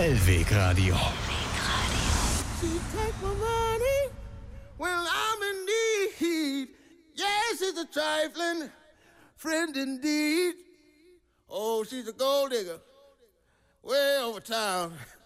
Hellweg-Radio. She take my money when I'm in need. Yes, it's a trifling friend indeed. Oh, she's a gold digger way over town.